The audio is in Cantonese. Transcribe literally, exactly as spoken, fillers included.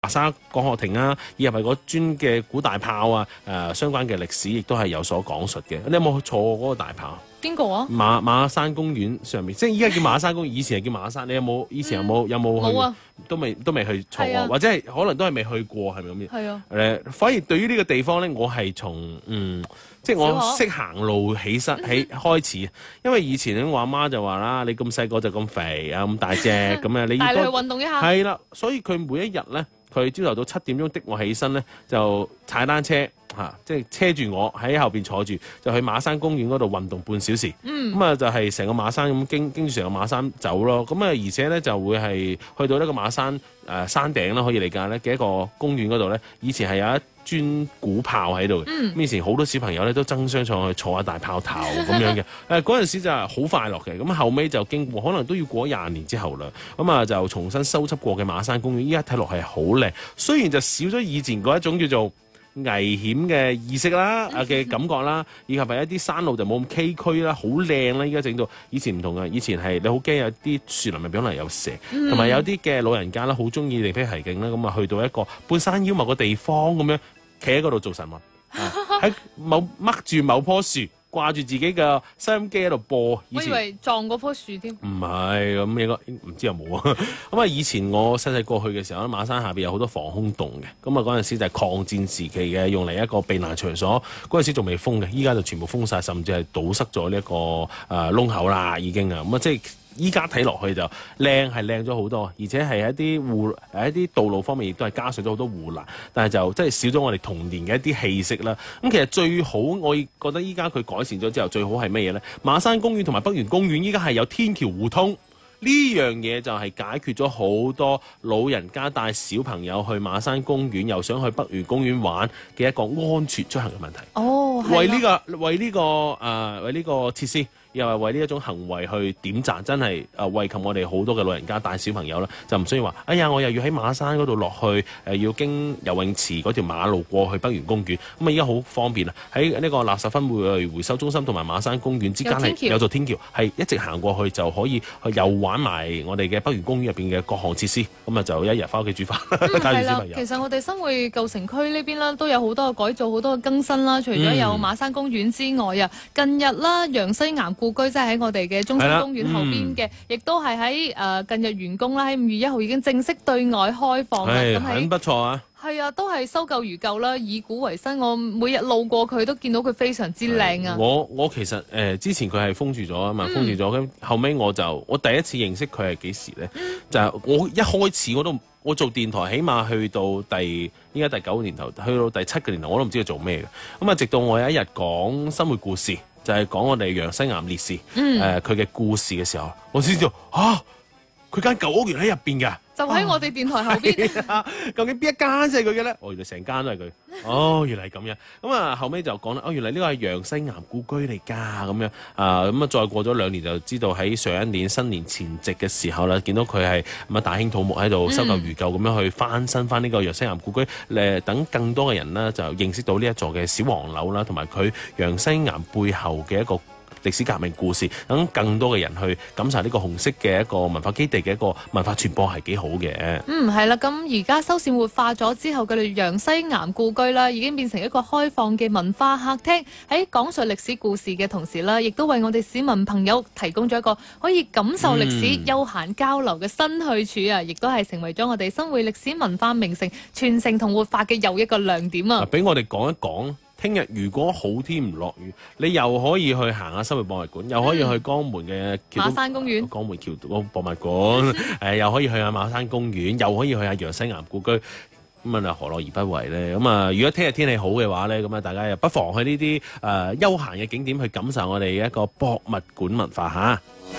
沙講學亭啊，以及係嗰尊嘅古大炮啊，誒、呃、相關嘅歷史亦都係有所講述嘅。你有冇坐過嗰個大炮？ 邊個啊？ 馬馬山公園上面，即係依家叫馬山公園，以前係叫馬山。你有冇以前有冇、嗯、有冇去？ 冇啊， 都未都未去坐過，啊、或者係可能都係未去過，係咪咁樣？ 係啊。 誒，反而對於呢個地方咧，我係從嗯，即係我識行路起身起開始，因為以前我阿媽就話啦，你咁細個就咁肥啊，咁大隻咁啊，你要帶你去運動一下。係啦，所以佢每一日咧，佢朝頭早七點鐘的我起身咧，就踩單車。嚇、啊！即係車住我喺後邊坐住，就去馬山公園嗰度運動半小時。嗯，咁啊就係成個馬山咁經經住成個馬山走咯。咁啊而且咧就會係去到呢個馬山誒、呃、山頂啦，可以理解咧嘅一個公園嗰度咧，以前係有一尊古炮喺度嘅。嗯，咁以前好多小朋友咧都爭相上去坐下大炮頭咁樣嘅。誒嗰陣時就係好快樂嘅。咁後尾就經過，可能都要過廿年之後啦。咁啊就重新修葺過嘅馬山公園，依家睇落係好靚。雖然就少咗以前嗰一種叫做危險嘅意識啦，啊嘅感覺啦，以及係一啲山路就冇咁崎嶇啦，好靚啦！依家整到以前唔同嘅，以前係你好驚有啲樹林入邊可能有蛇，同埋、嗯、有啲嘅老人家啦，好中意另辟蹊徑啦，咁啊去到一個半山腰某個地方咁樣，企喺嗰度做神物，喺某掹住某棵樹。掛住自己嘅收音機喺度播， 我以為撞嗰棵樹添。唔係，咁應該唔知有冇啊？咁啊，以前我細細個去嘅時候咧，馬山下邊有好多防空洞嘅。咁啊，嗰陣時就係抗戰時期嘅，用嚟一個避難場所。嗰陣時仲未封嘅，依家就全部封晒，甚至係堵塞咗呢一個誒窿口啦，已經啊。咁啊，即係。依家睇落去就靚係靚咗好多，而且係一啲護誒一啲道路方面亦都係加上咗好多護欄，但係就真係少咗我哋童年嘅一啲氣息啦。咁其實最好，我覺得依家佢改善咗之後，最好係乜嘢呢？馬山公園同埋北園公園依家係有天橋互通，呢樣嘢就係解決咗好多老人家帶小朋友去馬山公園，又想去北園公園玩嘅一個安全出行嘅問題。哦，為呢、呢個為呢、呢個誒、呃、為呢個設施。又係為呢一種行為去點讚，真係誒惠及我哋好多嘅老人家帶小朋友啦，就唔需要話，哎呀，我又要喺馬山嗰度落去，誒、呃、要經游泳池嗰條馬路過去北園公園，咁啊依家好方便啊！喺呢個垃圾分類回收中心同埋馬山公園之間係有座天橋，係一直行過去就可以去遊玩埋我哋嘅北園公園入邊嘅各項設施，咁啊就一日翻屋企煮飯帶住小朋友。 其實我哋新會舊城區呢邊啦，都有好多嘅改造，好多嘅更新啦。除咗有馬山公園之外啊，嗯、近日啦，楊西岩故居即係喺我哋嘅中心公園後邊嘅，亦、嗯、都係喺誒近日完工啦。喺五月一號已經正式對外開放啦。咁係很不錯啊！ 係啊，都係修舊如舊啦，以古為新。我每日路過佢都見到佢非常之靚啊！ 我我其實誒、呃、之前佢係封住咗啊嘛，封住咗。咁、嗯、後尾我就我第一次認識佢係幾時咧？嗯、就係我一開始我都我做電台，起碼去到第依家第九個年頭，去到第七個年頭我都唔知佢做咩嘅。咁啊，直到我有一日講生活故事。就係講我哋楊西岩烈士，誒佢嘅故事嘅時候，我先知道啊，佢間舊屋原來喺入邊㗎， 就喺我哋電台後邊。 啊、究竟邊一間先係佢嘅咧？哦，原來成間都係佢。哦，原來係咁樣。咁啊，後尾就講啦，哦，原來呢個係楊西岩故居嚟㗎，咁樣啊，咁啊，再過咗兩年就知道喺上一年新年前夕嘅時候啦，見到佢係咁啊大興土木喺度修舊如舊咁樣去翻新翻呢個楊西岩故居，誒等更多嘅人呢，就認識到呢一座嘅小黃樓啦，同埋佢楊西岩背後嘅一個歷史革命故事，等更多嘅人去感受呢個紅色嘅一個文化基地嘅一個文化傳播係幾好嘅。 嗯，係啦，咁而家修繕活化咗之後嘅楊西岩故居啦，已經變成一個開放嘅文化客廳，喺講述歷史故事嘅同時啦，亦都為我哋市民朋友提供咗一個可以感受歷史、嗯、休閒交流嘅新去處啊，亦都係成為咗我哋新會歷史文化名城傳承同活化嘅又一個亮點啊！ 俾我哋講一講。聽日如果好天唔落雨，你又可以去行下新會博物館，又可以去江門嘅馬山公園、 江門橋博物館，誒、呃、又可以去下馬山公園，又可以去下楊西岩故居，咁啊何樂而不為咧？咁啊，如果聽日天氣好嘅話咧，咁啊大家又不妨去呢啲誒休閒嘅景點去感受我哋一個博物館文化嚇。